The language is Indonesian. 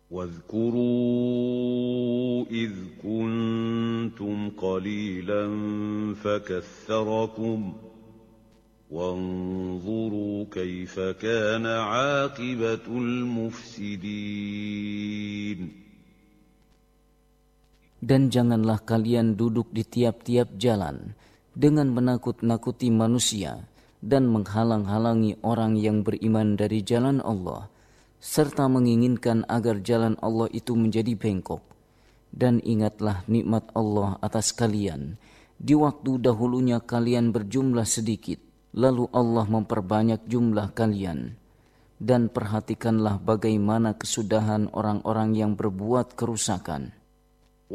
واذكروا إذ كنتم قليلا فكثركم وانظروا كيف كان عاقبة المفسدين. Dan janganlah kalian duduk di tiap-tiap jalan dengan menakut-nakuti manusia dan menghalang-halangi orang yang beriman dari jalan Allah, serta menginginkan agar jalan Allah itu menjadi bengkok. Dan ingatlah nikmat Allah atas kalian di waktu dahulunya kalian berjumlah sedikit, lalu Allah memperbanyak jumlah kalian. Dan perhatikanlah bagaimana kesudahan orang-orang yang berbuat kerusakan.